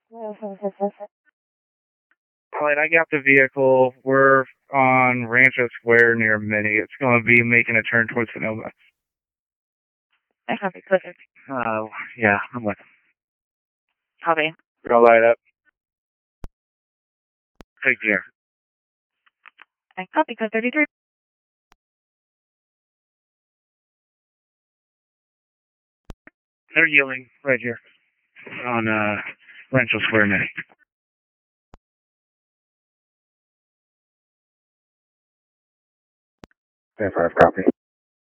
Alright, I got the vehicle. We're on Rancho Square near Minnie. It's going to be making a turn towards Sonoma. I copy, Clifford. Yeah, I'm with. Copy. Go light up. Take care. I copy, code 33. They're yelling right here on Rancho Square, Minnie. 5 copy.